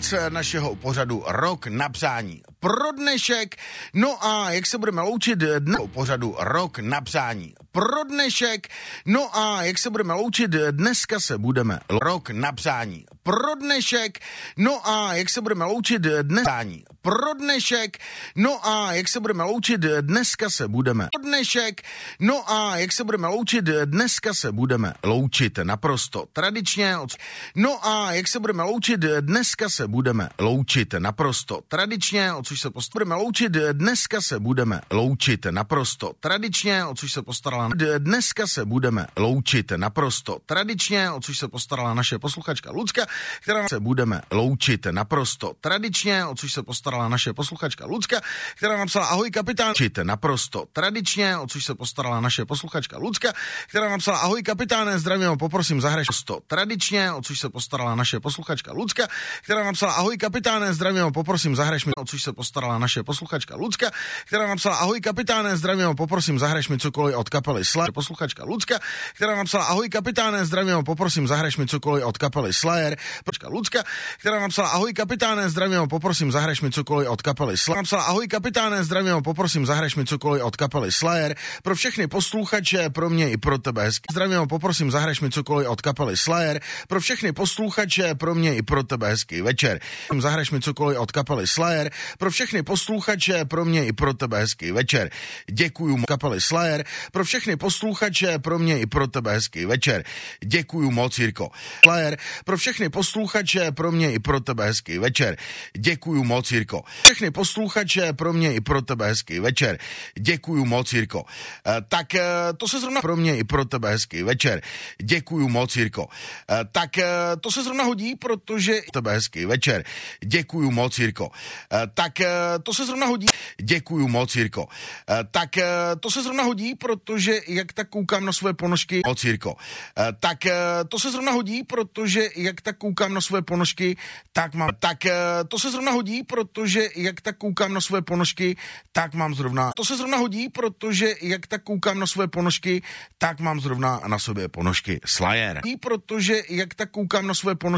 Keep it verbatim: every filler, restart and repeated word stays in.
konec našeho pořadu Rok na přání pro dnešek. No a jak se budeme loučit dnes pořadu Rok na přání pro dnešek. No a jak se budeme loučit dneska se budeme Rok na přání pro dnešek. No a jak se budeme loučit dnes pro dnešek. No a jak se budeme loučit dneska se budeme pro dnešek. No a jak se budeme loučit dneska se budeme loučit naprosto tradičně. No a jak se budeme loučit dneska se budeme loučit naprosto tradičně, o což se budeme loučit dneska se budeme loučit naprosto tradičně, o což se postarala dneska se budeme loučit naprosto tradičně, o což se postarala naše posluchačka Lucka, která se budeme loučit naprosto tradičně, o což se postarala naše posluchačka Lucka, která napsala ahoj kapitán, loučit naprosto tradičně, o což se postarala naše posluchačka Lucka, která napsala ahoj kapitáne, zdravím ho, poprosím zahraj to tradičně, o což se postarala naše posluchačka Lucka, která napsala ahoj kapitáne, zdravím ho, poprosím zahrajš mi, o což se postarala naše posluchačka Lucka, která napsala ahoj kapitáne, zdravím ho, poprosím zahrajš mi cokoliv od kapely Slayer, posluchačka Lucka, která napsala ahoj kapitáne, zdravím ho, poprosím zahrajš mi cokoliv od kapely Slayer, posluchačka Lucka, která napsala ahoj kapitáne, zdravím ho, poprosím zahrajš mi cokoliv od kapely Slayer, napsala ahoj kapitáne, zdravím ho, poprosím zahrajš mi cokoliv od kapely Slayer, pro všechny posluchače, pro mě i pro tebe hezky, zdravím ho, poprosím zahrajš mi cokoliv od kapely Slayer, pro všechny posluchače, pro mě i pro tebe hezký večer. Zahrajš mi cokoliv od kapely Slayer, pro všechny posluchače, pro mě i pro tebe hezký večer. Děkuju kapely Slayer, pro všechny posluchače, pro mě i pro tebe hezký večer. Děkuju moc, Jirko. Slayer, pro všechny posluchače, pro mě i pro tebe hezký večer. Děkuju moc, Jirko. Všechny posluchače, pro mě i pro tebe hezký večer. Děkuju moc, Jirko. E, tak e, to se zrovna pro mě i pro tebe hezký večer. Děkuju moc, Jirko. E, tak e, to se zrovna hodí, protože tebe hezký večer. Děkuju moc, Jirko. E, tak e, to se zrovna hodí. Děkuju moc, Jirko. E, tak e, to se zrovna hodí, protože jak tak koukám na své ponožky, moc, Jirko. E, tak e, to se zrovna hodí, protože jak tak koukám na své ponožky, tak mám. Tak e, to se zrovna hodí, protože jak tak koukám na své ponožky, tak mám zrovna. To se zrovna hodí, protože jak tak koukám na své ponožky, tak mám zrovna na sobě ponožky Slayer. Protože jak tak koukám na své ponožky,